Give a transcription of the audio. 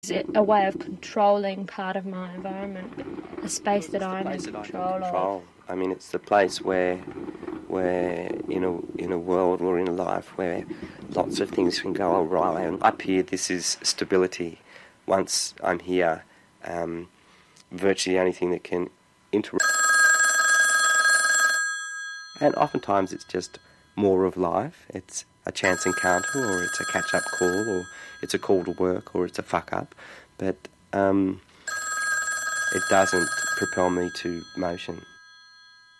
a way of controlling part of my environment, a space that I'm in control of. I mean, it's the place where in a world or in a life where lots of things can go awry. And up here, this is stability. Once I'm here, virtually anything that can interrupt. And oftentimes it's just more of life. It's a chance encounter, or it's a catch-up call, or it's a call to work, or it's a fuck-up. But it doesn't propel me to motion.